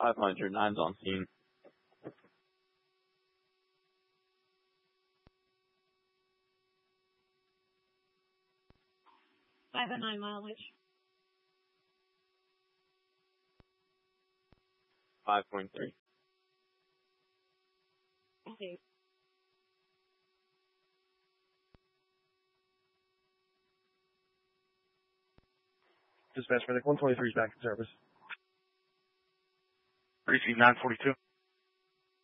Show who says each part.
Speaker 1: 500, 9's on scene.
Speaker 2: 509 mileage.
Speaker 1: 5.3.
Speaker 2: Okay.
Speaker 3: Dispatch medic 123 is back in service.
Speaker 4: Receive 942.